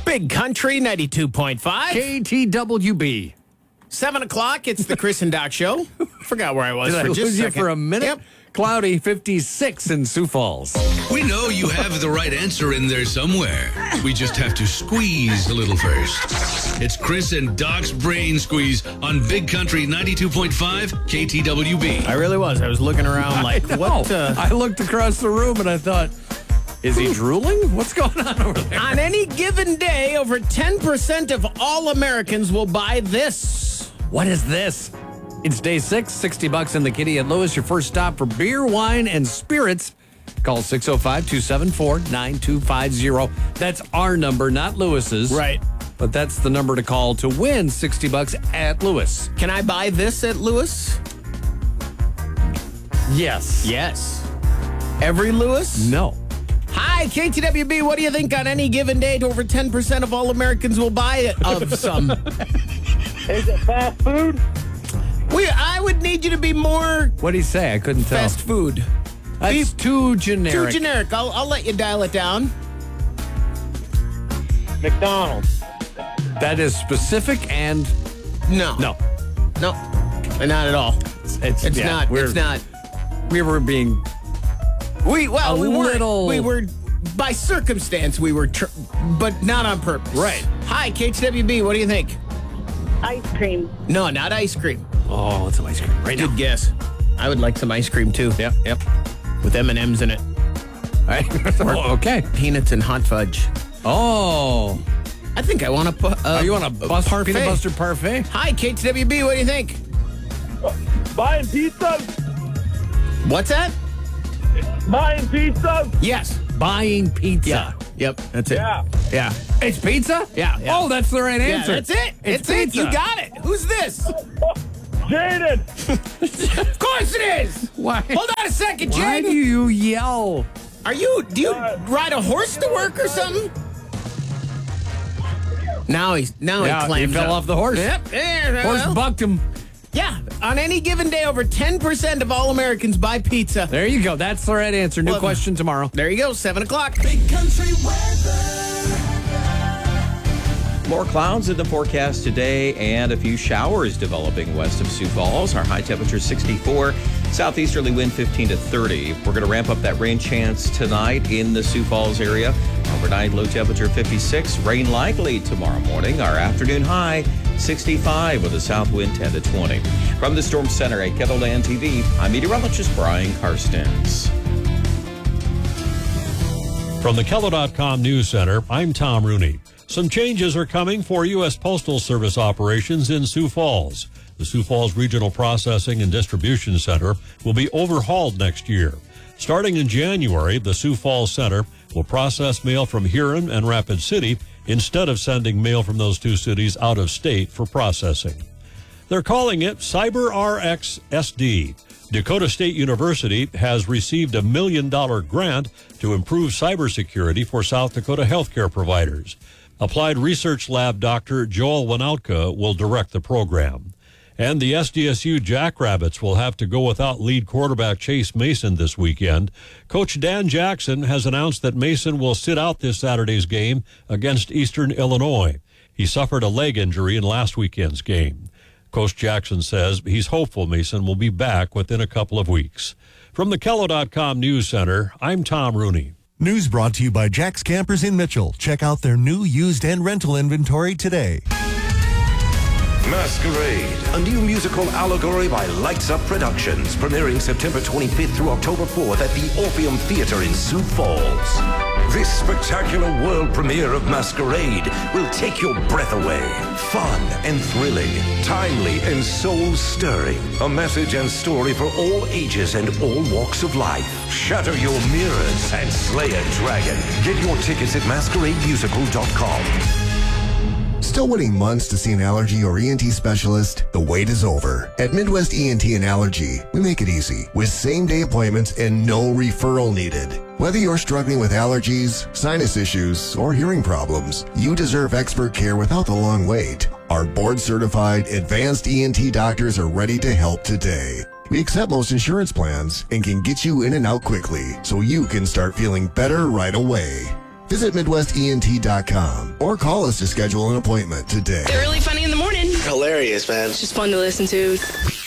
Big Country 92.5. KTWB. 7 o'clock, it's the Chris and Doc Show. Forgot where I was Did for I just lose a you second. for a minute? Yep. Cloudy, 56 in Sioux Falls. We know you have the right answer in there somewhere. We just have to squeeze a little first. It's Chris and Doc's Brain Squeeze on Big Country 92.5 KTWB. I really was. I was looking around like, what? I looked across the room and I thought, is he drooling? What's going on over there? On any given day, over 10% of all Americans will buy this. What is this? It's day 6, $60 in the Kitty and Lewis. Your first stop for beer, wine, and spirits. Call 605-274-9250. That's our number, not Lewis's. Right. But that's the number to call to win $60 at Lewis. Can I buy this at Lewis? Yes. Yes. Every Lewis? No. Hi, KTWB. What do you think on any given day, over 10% of all Americans will buy it of some? Is it fast food? I would need you to be more What did he say? I couldn't tell. fast food. That's too generic. Too generic. I'll let you dial it down. McDonald's. That is specific and No. no. No. Not at all. It's yeah, not. we're- It's not. We were being We little- were by circumstance we were but not on purpose. Right. Hi, KTWB. What do you think? Ice cream. No, not ice cream. Oh, it's some ice cream right now. Good guess. I would like some ice cream too. Yep. With M&Ms in it. All right. Oh, okay. Peanuts and hot fudge. Oh. I think I want to put. Are you on a parfait? peanut buster parfait? Hi, KTWB. What do you think? Buying pizza? What's that? Buying pizza? Yes. Buying pizza. Yeah. Yep. That's it. Yeah. Yeah. It's pizza? Yeah. Oh, that's the right Yeah, answer. that's it. It's It's it. pizza. You got it. Who's this? Jaden! Of course it is. Why? Hold on a second, Why do Jen. you yell? Do you ride a horse to work or something? Now he Yeah, claims he fell up. off the horse. Yep. Yeah, Horse well, bucked him. yeah. On any given day, over 10% of all Americans buy pizza. There you go. That's the right answer. New Well, question tomorrow. There you go. 7 o'clock. Big Country weather. More clouds in the forecast today and a few showers developing west of Sioux Falls. Our high temperature 64, southeasterly wind 15 to 30. We're going to ramp up that rain chance tonight in the Sioux Falls area. Overnight low temperature 56, rain likely tomorrow morning. Our afternoon high 65 with a south wind 10 to 20. From the Storm Center at Kettleland TV, I'm meteorologist Brian Karstens. From the Keller.com News Center, I'm Tom Rooney. Some changes are coming for U.S. Postal Service operations in Sioux Falls. The Sioux Falls Regional Processing and Distribution Center will be overhauled next year. Starting in January, the Sioux Falls Center will process mail from Huron and Rapid City instead of sending mail from those two cities out of state for processing. They're calling it CyberRx SD. Dakota State University has received a $1 million grant to improve cybersecurity for South Dakota healthcare providers. Applied Research Lab Dr. Joel Wanautka will direct the program. And the SDSU Jackrabbits will have to go without lead quarterback Chase Mason this weekend. Coach Dan Jackson has announced that Mason will sit out this Saturday's game against Eastern Illinois. He suffered a leg injury in last weekend's game. Coach Jackson says he's hopeful Mason will be back within a couple of weeks. From the Kello.com News Center, I'm Tom Rooney. News brought to you by Jack's Campers in Mitchell. Check out their new, used, and rental inventory today. Masquerade, a new musical allegory by Lights Up Productions, premiering September 25th through October 4th at the Orpheum Theater in Sioux Falls. This spectacular world premiere of Masquerade will take your breath away. Fun and thrilling, timely and soul-stirring. A message and story for all ages and all walks of life. Shatter your mirrors and slay a dragon. Get your tickets at masquerademusical.com. Still waiting months to see an allergy or ENT specialist? The wait is over. At Midwest ENT and Allergy, we make it easy with same-day appointments and no referral needed. Whether you're struggling with allergies, sinus issues, or hearing problems, you deserve expert care without the long wait. Our board-certified advanced ENT doctors are ready to help today. We accept most insurance plans and can get you in and out quickly so you can start feeling better right away. Visit MidwestENT.com or call us to schedule an appointment today. They're really funny in the morning. Hilarious, man. It's just fun to listen to.